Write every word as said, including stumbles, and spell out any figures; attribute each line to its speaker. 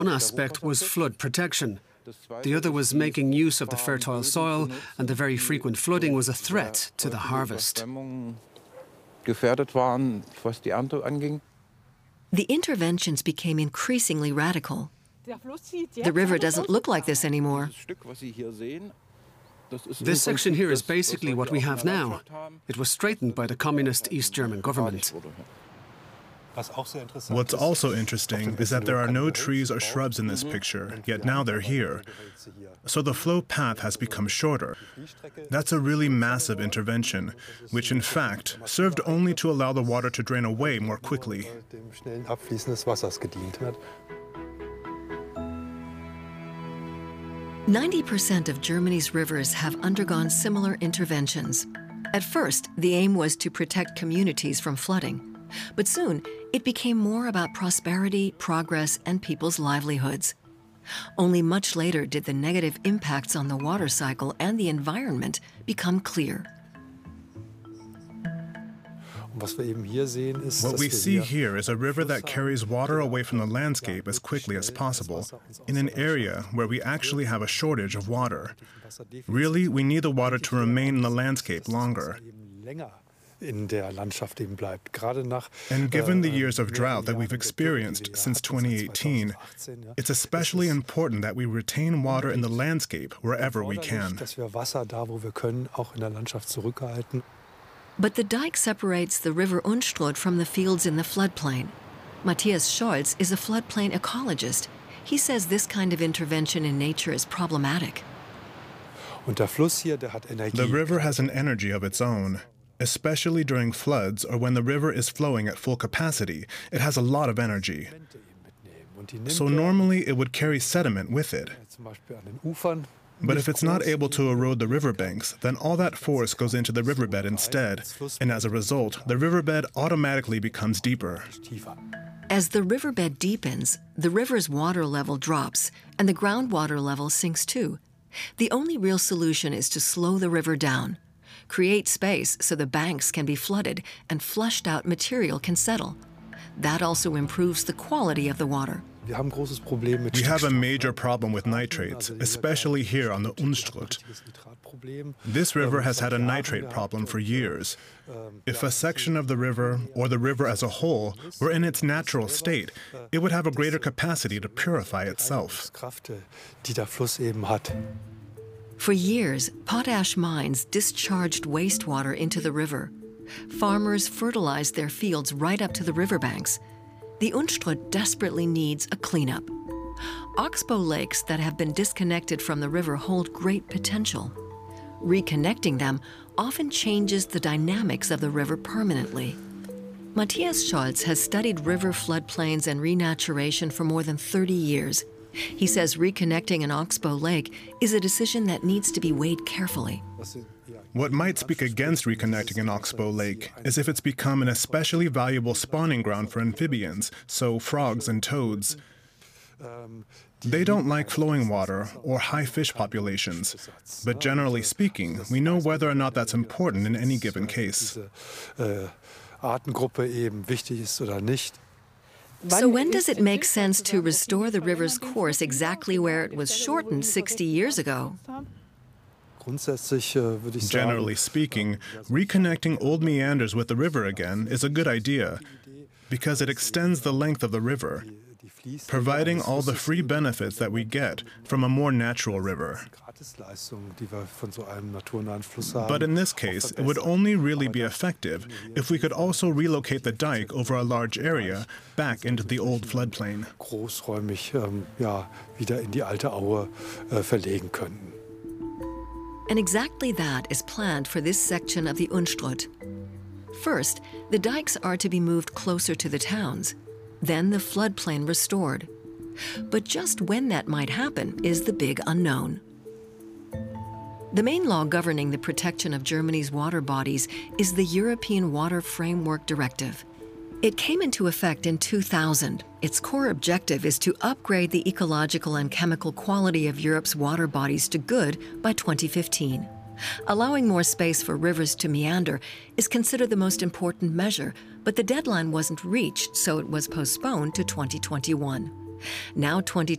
Speaker 1: One aspect was flood protection. The other was making use of the fertile soil, and the very frequent flooding was a threat to the harvest.
Speaker 2: The interventions became increasingly radical. The river doesn't look like this anymore.
Speaker 1: This section here is basically what we have now. It was straightened by the communist East German government.
Speaker 3: What's also interesting is that there are no trees or shrubs in this picture, yet now they're here. So the flow path has become shorter. That's a really massive intervention, which in fact served only to allow the water to drain away more quickly.
Speaker 2: ninety percent of Germany's rivers have undergone similar interventions. At first, the aim was to protect communities from flooding. But soon, it became more about prosperity, progress, and people's livelihoods. Only much later did the negative impacts on the water cycle and the environment become clear.
Speaker 3: What we see here is a river that carries water away from the landscape as quickly as possible, in an area where we actually have a shortage of water. Really, we need the water to remain in the landscape longer. And given the years of drought that we've experienced since twenty eighteen, it's especially important that we retain water in the landscape wherever we can.
Speaker 2: But the dike separates the River Unstrut from the fields in the floodplain. Matthias Scholz is a floodplain ecologist. He says this kind of intervention in nature is problematic.
Speaker 3: The river has an energy of its own. Especially during floods or when the river is flowing at full capacity, it has a lot of energy. So normally it would carry sediment with it. But if it's not able to erode the riverbanks, then all that force goes into the riverbed instead, and as a result, the riverbed automatically becomes deeper.
Speaker 2: As the riverbed deepens, the river's water level drops, and the groundwater level sinks too. The only real solution is to slow the river down. Create space so the banks can be flooded and flushed out material can settle. That also improves the quality of the water.
Speaker 3: We have a major problem with nitrates, especially here on the Unstrut. This river has had a nitrate problem for years. If a section of the river, or the river as a whole, were in its natural state, it would have a greater capacity to purify itself.
Speaker 2: For years, potash mines discharged wastewater into the river. Farmers fertilized their fields right up to the riverbanks. The Unstrut desperately needs a cleanup. Oxbow lakes that have been disconnected from the river hold great potential. Reconnecting them often changes the dynamics of the river permanently. Matthias Scholz has studied river floodplains and renaturation for more than thirty years. He says reconnecting an Oxbow lake is a decision that needs to be weighed carefully.
Speaker 3: What might speak against reconnecting an Oxbow lake is if it's become an especially valuable spawning ground for amphibians, so frogs and toads. They don't like flowing water or high fish populations, but generally speaking, we know whether or not that's important in any given case.
Speaker 2: So when does it make sense to restore the river's course exactly where it was shortened sixty years ago?
Speaker 3: Generally speaking, reconnecting old meanders with the river again is a good idea because it extends the length of the river, providing all the free benefits that we get from a more natural river. But in this case, it would only really be effective if we could also relocate the dike over a large area back into the old floodplain.
Speaker 2: And exactly that is planned for this section of the Unstrut. First, the dikes are to be moved closer to the towns, then the floodplain restored. But just when that might happen is the big unknown. The main law governing the protection of Germany's water bodies is the European Water Framework Directive. It came into effect in two thousand. Its core objective is to upgrade the ecological and chemical quality of Europe's water bodies to good by twenty fifteen. Allowing more space for rivers to meander is considered the most important measure, but the deadline wasn't reached, so it was postponed to twenty twenty-one. Now twenty